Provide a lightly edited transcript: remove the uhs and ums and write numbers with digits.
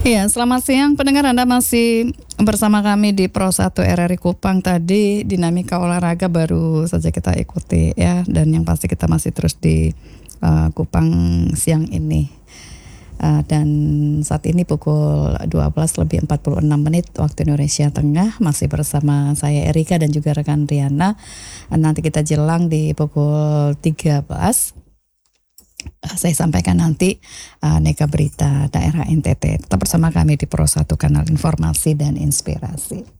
Iya, selamat siang pendengar, Anda masih bersama kami di Pro 1 RRI Kupang. Tadi dinamika olahraga baru saja kita ikuti ya, dan yang pasti kita masih terus di Kupang siang ini. Dan saat ini pukul 12:46 waktu Indonesia Tengah, masih bersama saya Erika dan juga rekan Riana. Nanti kita jelang di pukul 13. Saya sampaikan nanti Neka Berita Daerah NTT. Tetap bersama kami di Pro 1 Kanal Informasi dan Inspirasi.